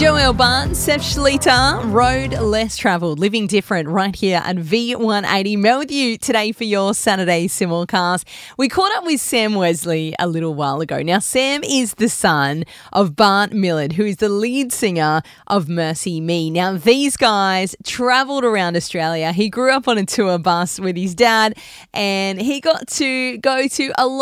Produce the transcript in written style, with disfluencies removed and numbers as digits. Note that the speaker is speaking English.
Joel Barnes, Seth Schleter, Road Less Travelled, Living Different, right here at V180. Mel with you today for your Saturday simulcast. We caught up with Sam Wesley a little while ago. Now, Sam is the son of Bart Millard, who is the lead singer of Mercy Me. Now, these guys travelled around Australia. He grew up on a tour bus with his dad, and he got to go to a lot